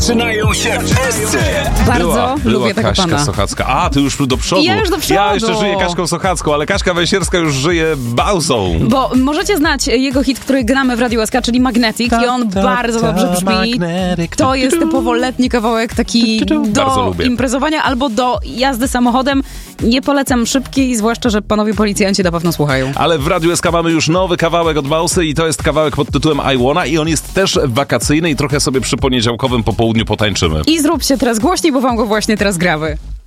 Zaczynają się wszyscy. Bardzo lubię tego Kaśka pana. Sochacka. A, ty już do przodu. Ja już do przodu. Ja jeszcze żyję Kaśką Sochacką, ale Kaśka Węsierska już żyje Bauzą. Bo możecie znać jego hit, który gramy w Radiu SK, czyli Magnetic, i on bardzo dobrze brzmi. To jest typowo letni kawałek, taki Bardzo do lubię. imprezowania albo do jazdy samochodem. Nie polecam szybkiej, zwłaszcza, że panowie policjanci na pewno słuchają. Ale w Radiu SK mamy już nowy kawałek od Bausy i to jest kawałek pod tytułem I Wanna i on jest też wakacyjny i trochę sobie przy poniedziałkowym popołudniu potańczymy. I zróbcie teraz głośniej, bo wam go właśnie teraz gramy.